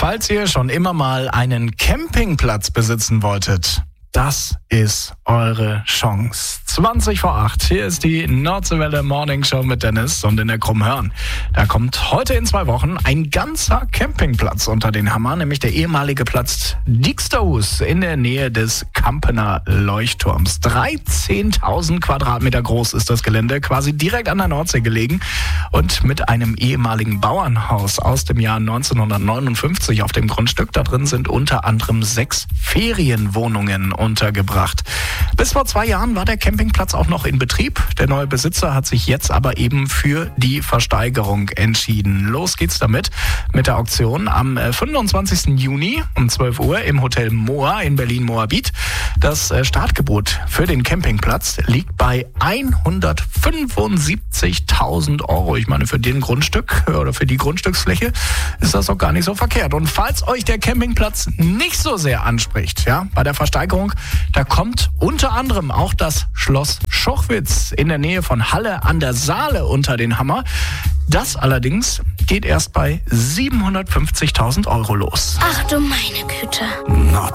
Falls ihr schon immer mal einen Campingplatz besitzen wolltet, das ist eure Chance. 20:08, hier ist die Nordseewelle Morning Show mit Dennis und in der Krummhörn. Da kommt heute in 2 Wochen ein ganzer Campingplatz unter den Hammer, nämlich der ehemalige Platz Dijksterhuis in der Nähe des Kampener Leuchtturms. 13.000 Quadratmeter groß ist das Gelände, quasi direkt an der Nordsee gelegen und mit einem ehemaligen Bauernhaus aus dem Jahr 1959 auf dem Grundstück. Da drin sind unter anderem 6 Ferienwohnungen untergebracht. Bis vor 2 Jahren war der Campingplatz auch noch in Betrieb. Der neue Besitzer hat sich jetzt aber eben für die Versteigerung entschieden. Los geht's damit mit der Auktion am 25. Juni um 12 Uhr im Hotel Moa in Berlin-Moabit. Das Startgebot für den Campingplatz liegt bei 175.000 Euro. Ich meine, für den Grundstück oder für die Grundstücksfläche ist das doch gar nicht so verkehrt. Und falls euch der Campingplatz nicht so sehr anspricht, ja, bei der Versteigerung, da kommt unter anderem auch das Schloss Schochwitz in der Nähe von Halle an der Saale unter den Hammer. Das allerdings geht erst bei 750.000 Euro los. Ach du meine Güte.